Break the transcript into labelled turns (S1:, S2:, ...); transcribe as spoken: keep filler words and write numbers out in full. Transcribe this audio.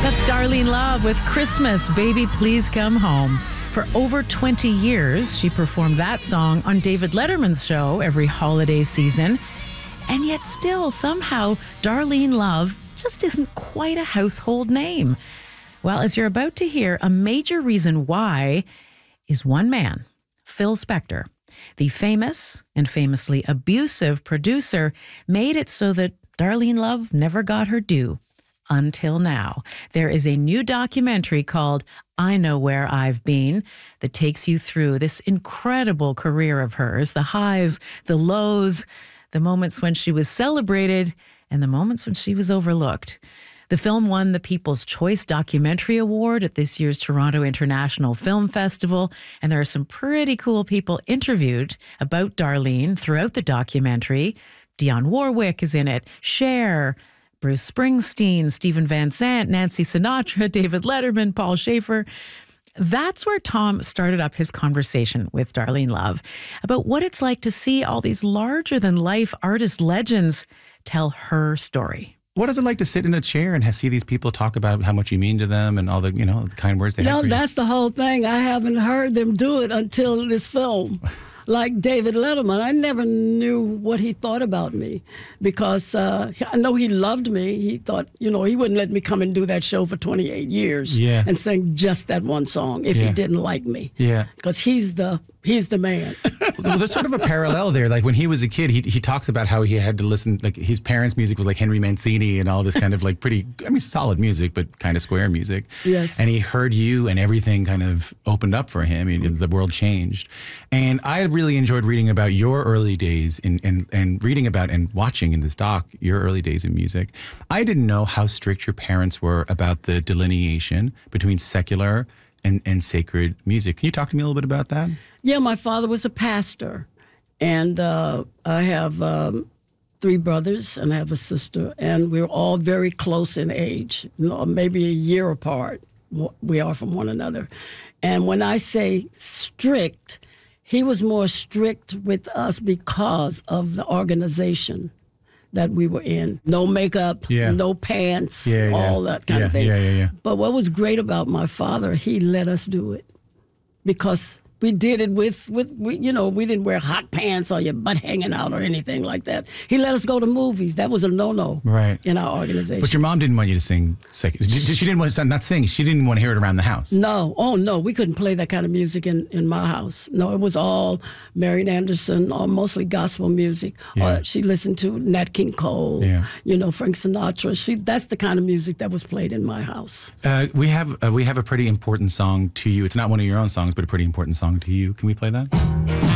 S1: That's Darlene Love with Christmas, Baby Please Come Home. For over twenty years, she performed that song on David Letterman's show every holiday season. And yet still, somehow, Darlene Love just isn't quite a household name. Well, as you're about to hear, a major reason why is one man, Phil Spector. The famous and famously abusive producer made it so that Darlene Love never got her due. Until now. There is a new documentary called I Know Where I've Been that takes you through this incredible career of hers, the highs, the lows, the moments when she was celebrated and the moments when she was overlooked. The film won the People's Choice Documentary Award at this year's Toronto International Film Festival, and there are some pretty cool people interviewed about Darlene throughout the documentary. Dionne Warwick is in it, Cher, Bruce Springsteen, Stephen Van Sant, Nancy Sinatra, David Letterman, Paul Schaefer. That's where Tom started up his conversation with Darlene Love about what it's like to see all these larger-than-life artist legends tell her story.
S2: What is it like to sit in a chair and see these people talk about how much you mean to them and all the, you know, the kind words they have
S3: No,
S2: for you?
S3: that's the whole thing. I haven't heard them do it until this film. Like David Letterman, I never knew what he thought about me because uh, I know he loved me. He thought, you know, he wouldn't let me come and do that show for twenty-eight years
S2: yeah.
S3: and sing just that one song if
S2: yeah.
S3: he didn't like me.
S2: Yeah.
S3: Because he's the he's the man.
S2: Well, there's sort of a parallel there. Like when he was a kid, he he talks about how he had to listen, like his parents' music was like Henry Mancini and all this kind of like pretty, I mean, solid music, but kind of square music.
S3: Yes.
S2: And he heard you and everything kind of opened up for him. I mean, the world changed. And I really enjoyed reading about your early days in, and, and reading about and watching in this doc, your early days in music. I didn't know how strict your parents were about the delineation between secular and, and sacred music. Can you talk to me a little bit about that?
S3: Yeah, my father was a pastor, and uh, I have um, three brothers, and I have a sister, and we're all very close in age, maybe a year apart. We are from one another. And when I say strict, he was more strict with us because of the organization that we were in. No makeup,
S2: yeah.
S3: no pants,
S2: yeah, yeah.
S3: all that kind
S2: yeah,
S3: of thing.
S2: Yeah, yeah, yeah.
S3: But what was great about my father, he let us do it because we did it with, with we, you know, we didn't wear hot pants or your butt hanging out or anything like that. He let us go to movies. That was a no-no
S2: right.
S3: in our organization.
S2: But your mom didn't want you to sing secular. She didn't want to, not sing, she didn't want to hear it around the house.
S3: No. Oh, no. We couldn't play that kind of music in, in my house. No, it was all Marian Anderson or mostly gospel music.
S2: Yeah.
S3: Or she listened to Nat King Cole,
S2: yeah.
S3: you know, Frank Sinatra. She That's the kind of music that was played in my house.
S2: Uh, we have uh, we have a pretty important song to you. It's not one of your own songs, but a pretty important song to you. Can we play that?